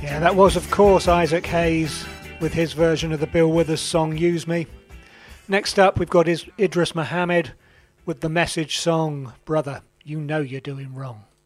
Yeah, that was of course Isaac Hayes with his version of the Bill Withers song Use Me. Next up we've got Idris Muhammad with the Message song Brother, You Know You're Doing Wrong.